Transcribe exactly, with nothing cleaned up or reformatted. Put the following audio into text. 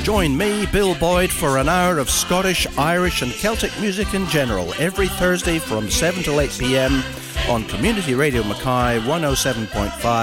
Join me, Bill Boyd, for an hour of Scottish, Irish and Celtic music in general every Thursday from seven till eight p m on Community Radio Mackay one oh seven point five